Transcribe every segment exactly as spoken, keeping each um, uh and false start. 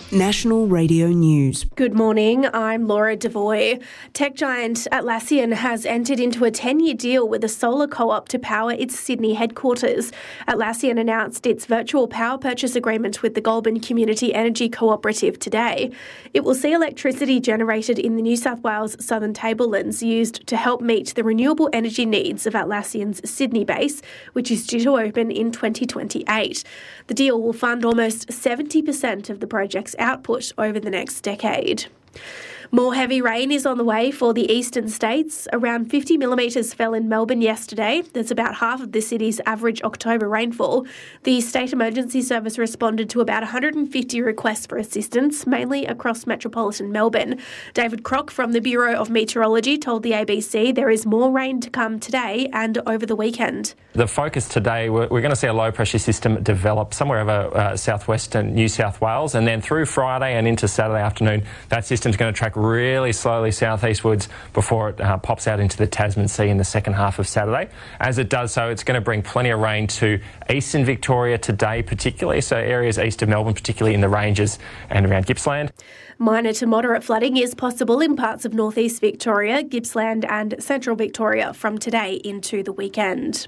National Radio News. Good morning, I'm Laura Devoy. Tech giant Atlassian has entered into a ten-year deal with a solar co-op to power its Sydney headquarters. Atlassian announced its virtual power purchase agreement with the Goulburn Community Energy Cooperative today. It will see electricity generated in the New South Wales Southern Tablelands used to help meet the renewable energy needs of Atlassian's Sydney base, which is due to open in twenty twenty-eight. The deal will fund almost seventy percent of the project's output over the next decade. More heavy rain is on the way for the eastern states. Around fifty millimetres fell in Melbourne yesterday. That's about half of the city's average October rainfall. The State Emergency Service responded to about one hundred fifty requests for assistance, mainly across metropolitan Melbourne. David Crock from the Bureau of Meteorology told the A B C there is more rain to come today and over the weekend. The focus today, we're, we're going to see a low pressure system develop somewhere over uh, southwestern New South Wales, and then through Friday and into Saturday afternoon, that system's going to track really slowly southeastwards before it uh, pops out into the Tasman Sea in the second half of Saturday. As it does so, it's going to bring plenty of rain to eastern Victoria today particularly, so areas east of Melbourne, particularly in the ranges and around Gippsland. Minor to moderate flooding is possible in parts of northeast Victoria, Gippsland and central Victoria from today into the weekend.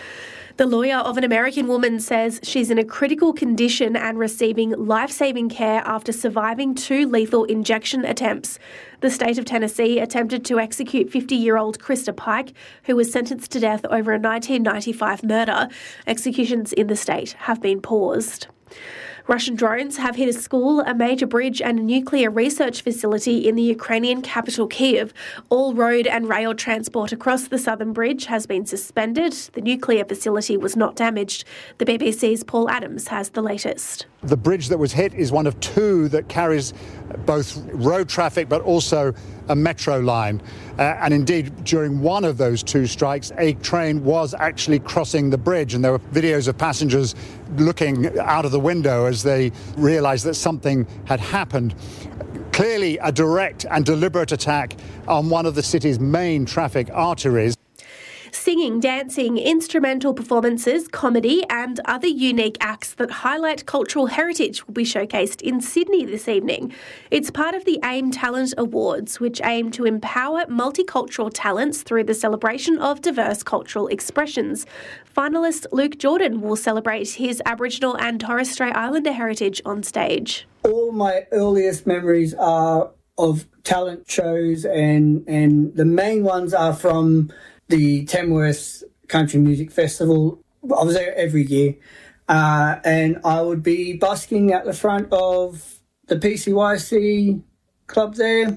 The lawyer of an American woman says she's in a critical condition and receiving life-saving care after surviving two lethal injection attempts. The state of Tennessee attempted to execute fifty-year-old Krista Pike, who was sentenced to death over a nineteen ninety-five murder. Executions in the state have been paused. Russian drones have hit a school, a major bridge and a nuclear research facility in the Ukrainian capital Kyiv. All road and rail transport across the southern bridge has been suspended. The nuclear facility was not damaged. The B B C's Paul Adams has the latest. The bridge that was hit is one of two that carries both road traffic but also a metro line. Uh, and indeed, during one of those two strikes, a train was actually crossing the bridge, and there were videos of passengers looking out of the window as they realised that something had happened. Clearly a direct and deliberate attack on one of the city's main traffic arteries. Singing, dancing, instrumental performances, comedy and other unique acts that highlight cultural heritage will be showcased in Sydney this evening. It's part of the AIM Talent Awards, which aim to empower multicultural talents through the celebration of diverse cultural expressions. Finalist Luke Jordan will celebrate his Aboriginal and Torres Strait Islander heritage on stage. All my earliest memories are of talent shows, and, and the main ones are from the Tamworth Country Music Festival. I was there every year, uh, and I would be busking at the front of the P C Y C club there,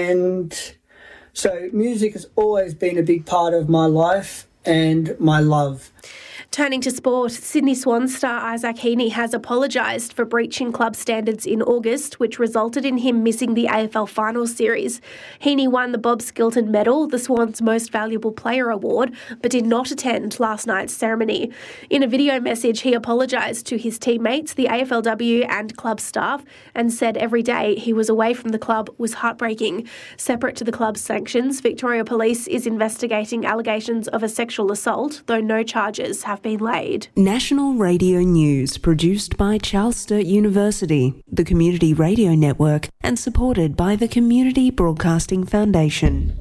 and so music has always been a big part of my life and my love. Turning to sport, Sydney Swans star Isaac Heaney has apologised for breaching club standards in August, which resulted in him missing the A F L Finals series. Heaney won the Bob Skilton Medal, the Swans' Most Valuable Player award, but did not attend last night's ceremony. In a video message, he apologised to his teammates, the A F L W and club staff, and said every day he was away from the club was heartbreaking. Separate to the club's sanctions, Victoria Police is investigating allegations of a sexual assault, though no charges have been laid. National Radio News, produced by Charles Sturt University, the Community Radio Network, and supported by the Community Broadcasting Foundation.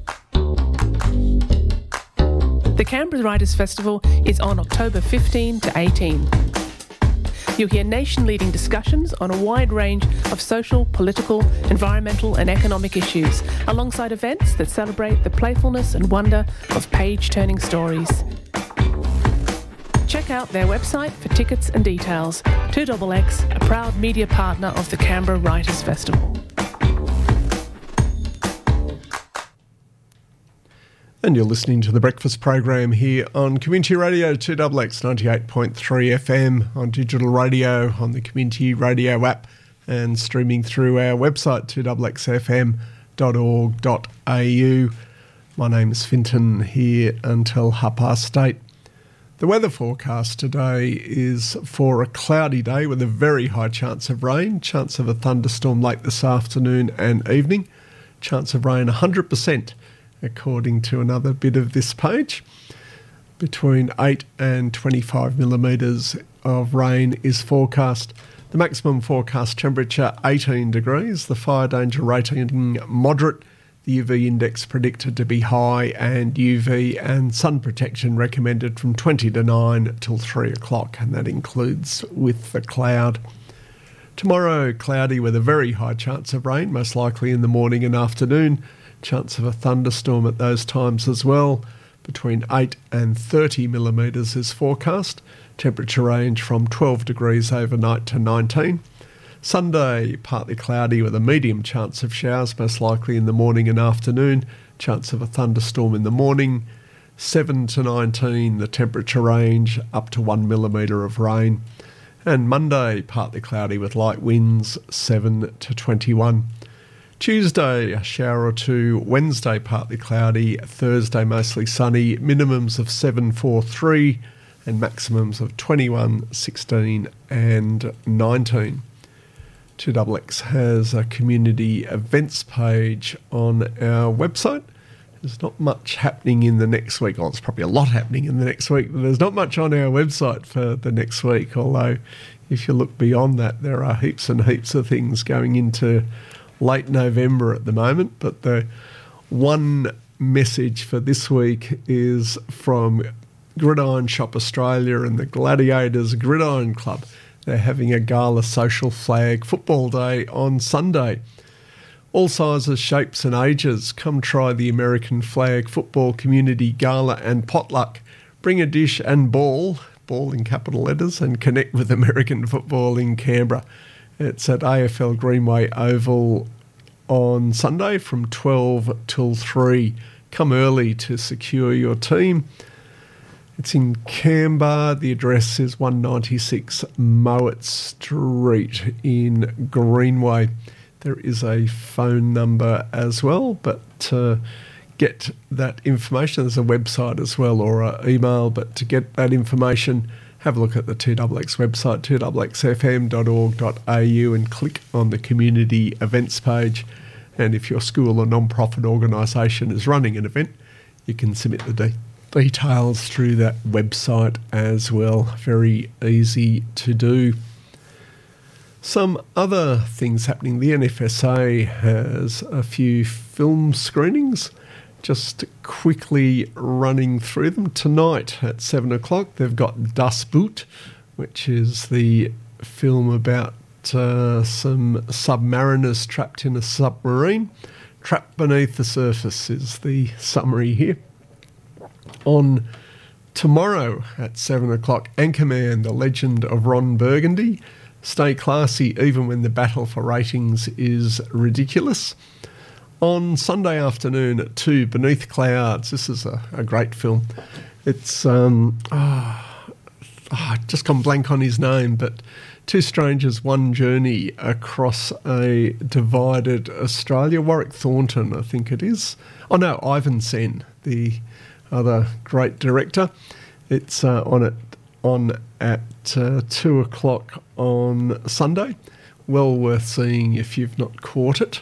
The Canberra Writers' Festival is on October fifteenth to eighteenth. You'll hear nation-leading discussions on a wide range of social, political, environmental and economic issues, alongside events that celebrate the playfulness and wonder of page-turning stories. Check out their website for tickets and details. two X X, a proud media partner of the Canberra Writers' Festival. And you're listening to The Breakfast Program here on Community Radio two X X ninety-eight point three F M, on digital radio, on the Community Radio app, and streaming through our website two x x f m dot org dot a u. My name is Finton, here until half past eight. The weather forecast today is for a cloudy day with a very high chance of rain, chance of a thunderstorm late this afternoon and evening, chance of rain one hundred percent according to another bit of this page, between eight and twenty-five millimetres of rain is forecast. The maximum forecast temperature eighteen degrees, the fire danger rating moderate, the U V index predicted to be high, and U V and sun protection recommended from twenty to nine till three o'clock, and that includes with the cloud. Tomorrow, cloudy with a very high chance of rain, most likely in the morning and afternoon. Chance of a thunderstorm at those times as well. Between eight and thirty millimetres is forecast. Temperature range from twelve degrees overnight to nineteen. Sunday, partly cloudy with a medium chance of showers, most likely in the morning and afternoon. Chance of a thunderstorm in the morning. seven to nineteen, the temperature range, up to one millimetre of rain. And Monday, partly cloudy with light winds, seven to twenty-one. Tuesday, a shower or two. Wednesday, partly cloudy. Thursday, mostly sunny. Minimums of seven, four, three. And maximums of twenty-one, sixteen and nineteen. two X X has a community events page on our website. There's not much happening in the next week. Well, there's probably a lot happening in the next week, but there's not much on our website for the next week, although if you look beyond that, there are heaps and heaps of things going into late November at the moment. But the one message for this week is from Gridiron Shop Australia and the Gladiators Gridiron Club. They're having a gala social flag football day on Sunday. All sizes, shapes and ages, come try the American Flag Football Community Gala and Potluck. Bring a dish and ball, ball in capital letters, and connect with American football in Canberra. It's at A F L Greenway Oval on Sunday from twelve till three. Come early to secure your team. It's in Canberra. The address is one ninety-six Mowat Street in Greenway. There is a phone number as well, but to get that information, there's a website as well or an email, but to get that information, have a look at the two X X website, two x x f m dot org dot a u, and click on the community events page. And if your school or non-profit organisation is running an event, you can submit the details. Details through that website as well. Very easy to do. Some other things happening. The N F S A has a few film screenings. Just quickly running through them. Tonight at seven o'clock, they've got Das Boot, which is the film about uh, some submariners trapped in a submarine. Trapped beneath the surface is the summary here. On tomorrow at seven o'clock, Anchorman, The Legend of Ron Burgundy. Stay classy even when the battle for ratings is ridiculous. On Sunday afternoon at two, Beneath Clouds. This is a, a great film. It's, um, oh, oh, just gone blank on his name, but two strangers, one journey across a divided Australia. Warwick Thornton, I think it is. Oh no, Ivan Sen, the other great director. It's uh, on it on at uh, two o'clock on Sunday. Well worth seeing if you've not caught it.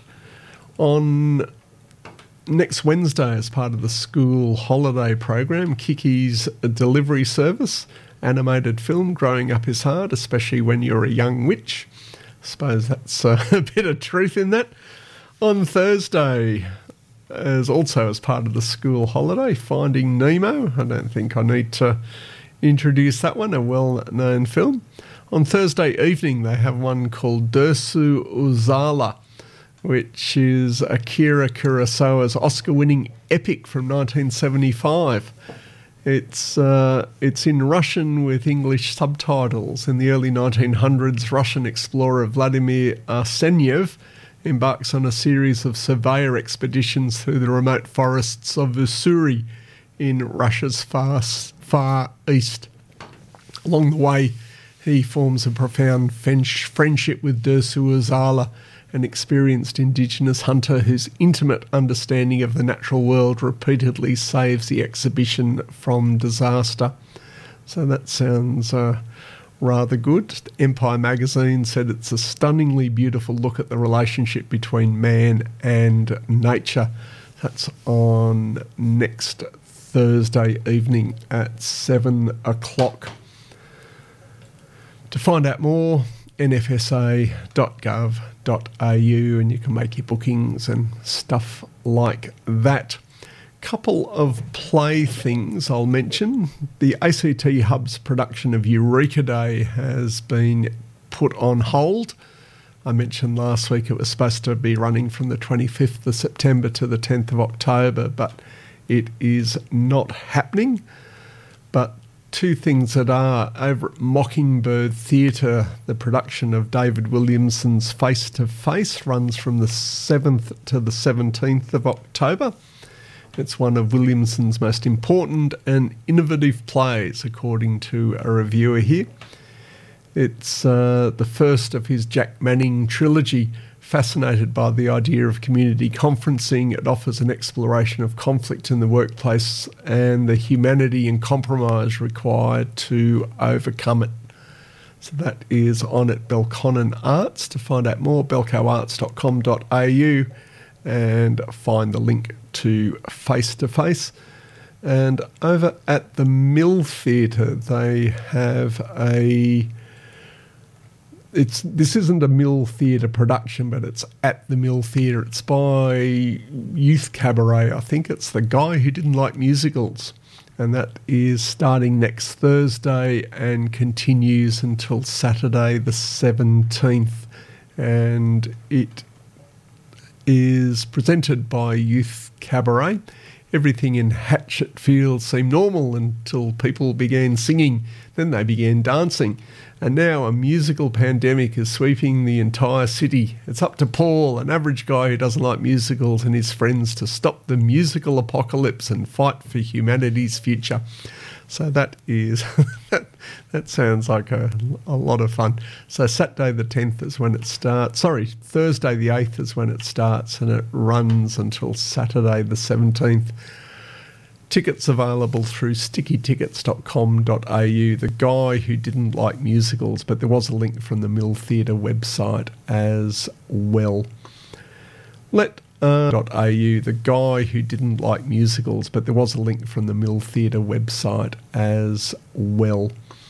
On next Wednesday, as part of the school holiday program, Kiki's Delivery Service, animated film, Growing Up is Hard, especially when you're a young witch. I suppose that's uh, a bit of truth in that. On Thursday, as also as part of the school holiday, Finding Nemo. I don't think I need to introduce that one, a well-known film. On Thursday evening, they have one called Dersu Uzala, which is Akira Kurosawa's Oscar-winning epic from nineteen seventy-five. It's uh, it's in Russian with English subtitles. In the early nineteen hundreds, Russian explorer Vladimir Arsenyev embarks on a series of surveyor expeditions through the remote forests of Ussuri in Russia's far, far east. Along the way, he forms a profound friendship with Dersu Uzala, an experienced indigenous hunter whose intimate understanding of the natural world repeatedly saves the exhibition from disaster. So that sounds uh, rather good. Empire magazine said it's a stunningly beautiful look at the relationship between man and nature. That's on next Thursday evening at seven o'clock. To find out more, n f s a dot gov dot a u, and you can make your bookings and stuff like that. Couple of play things I'll mention. The A C T Hub's production of Eureka Day has been put on hold. I mentioned last week it was supposed to be running from the twenty-fifth of September to the tenth of October, but it is not happening. But two things that are over at Mockingbird Theatre, the production of David Williamson's Face to Face runs from the seventh to the seventeenth of October. It's one of Williamson's most important and innovative plays, according to a reviewer here. It's uh, the first of his Jack Manning trilogy. Fascinated by the idea of community conferencing, it offers an exploration of conflict in the workplace and the humanity and compromise required to overcome it. So that is on at Belconnen Arts. To find out more, belco arts dot com dot a u, and find the link to Face to Face. And over at the Mill Theatre, they have a... It's this isn't a Mill Theatre production, but it's at the Mill Theatre. It's by Youth Cabaret. I think it's The Guy Who Didn't Like Musicals. And that is starting next Thursday and continues until Saturday the seventeenth. And it is presented by Youth Cabaret. Everything in Hatchetfield seemed normal until people began singing. Then they began dancing. And now a musical pandemic is sweeping the entire city. It's up to Paul, an average guy who doesn't like musicals, and his friends to stop the musical apocalypse and fight for humanity's future. So that is, that, that sounds like a, a lot of fun. So Saturday the tenth is when it starts. Sorry, Thursday the eighth is when it starts, and it runs until Saturday the seventeenth. Tickets available through sticky tickets dot com dot a u. The Guy Who Didn't Like Musicals, but there was a link from the Mill Theatre website as well. Let uh, .au, The Guy Who Didn't Like Musicals, but there was a link from the Mill Theatre website as well.